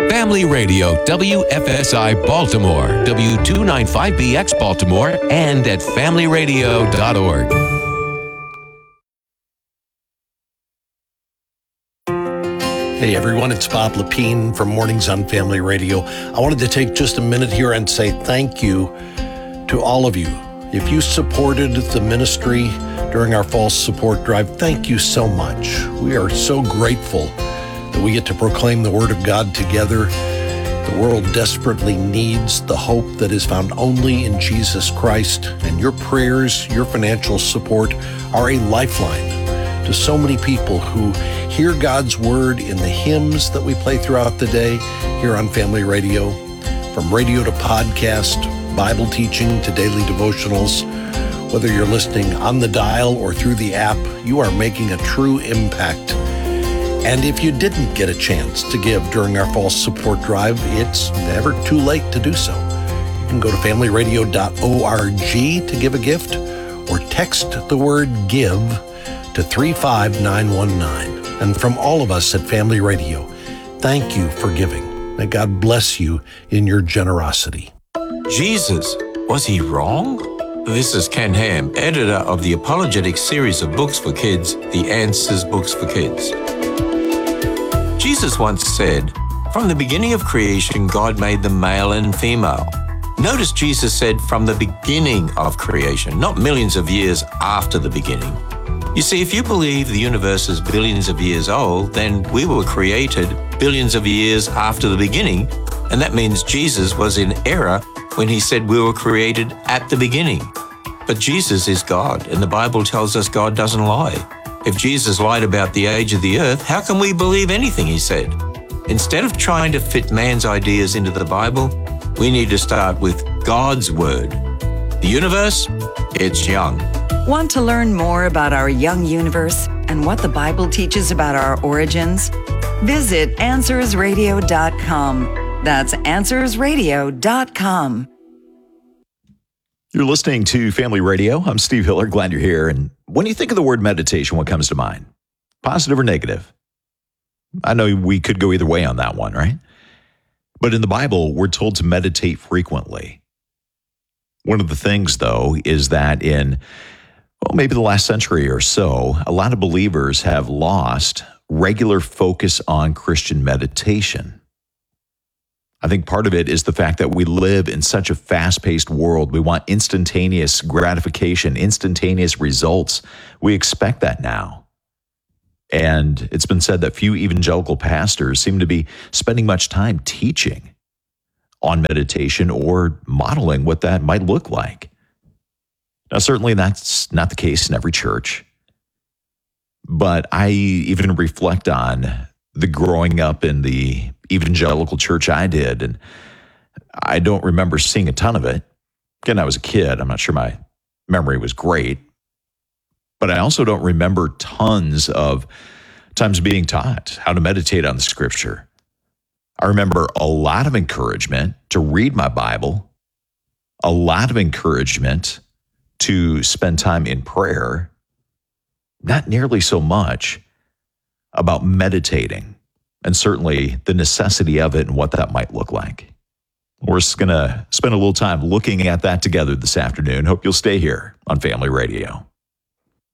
Family Radio, WFSI Baltimore, W295BX Baltimore, and at familyradio.org. Hey everyone, it's Bob Lepine from Mornings on Family Radio. I wanted to take just a minute here and say thank you to all of you. If you supported the ministry during our fall support drive, thank you so much. We are so grateful that we get to proclaim the Word of God together. The world desperately needs the hope that is found only in Jesus Christ, and your prayers, your financial support are a lifeline to so many people who hear God's Word in the hymns that we play throughout the day here on Family Radio. From radio to podcast, Bible teaching to daily devotionals, whether you're listening on the dial or through the app, you are making a true impact. And if you didn't get a chance to give during our fall support drive, it's never too late to do so. You can go to familyradio.org to give a gift or text the word GIVE to 35919. And from all of us at Family Radio, thank you for giving. May God bless you in your generosity. Jesus, was he wrong? This is Ken Ham, editor of the apologetic series of books for kids, The Answers Books for Kids. Jesus once said, "From the beginning of creation, God made them male and female." Notice Jesus said from the beginning of creation, not millions of years after the beginning. You see, if you believe the universe is billions of years old, then we were created billions of years after the beginning, and that means Jesus was in error when he said we were created at the beginning. But Jesus is God, and the Bible tells us God doesn't lie. If Jesus lied about the age of the earth, how can we believe anything he said? Instead of trying to fit man's ideas into the Bible, we need to start with God's Word. The universe, it's young. Want to learn more about our young universe and what the Bible teaches about our origins? Visit AnswersRadio.com. That's AnswersRadio.com. You're listening to Family Radio. I'm Steve Hiller. Glad you're here. And when you think of the word meditation, what comes to mind? Positive or negative? I know we could go either way on that one, right? But in the Bible, we're told to meditate frequently. One of the things, though, is that in maybe the last century or so, a lot of believers have lost regular focus on Christian meditation. I think part of it is the fact that we live in such a fast-paced world. We want instantaneous gratification, instantaneous results. We expect that now. And it's been said that few evangelical pastors seem to be spending much time teaching on meditation or modeling what that might look like. Now, certainly that's not the case in every church. But I even reflect on the growing up in the evangelical church I did, and I don't remember seeing a ton of it. Again, I was a kid. I'm not sure my memory was great. But I also don't remember tons of times being taught how to meditate on the Scripture. I remember a lot of encouragement to read my Bible, a lot of encouragement to spend time in prayer, not nearly so much about meditating, and certainly the necessity of it and what that might look like. We're just going to spend a little time looking at that together this afternoon. Hope you'll stay here on Family Radio.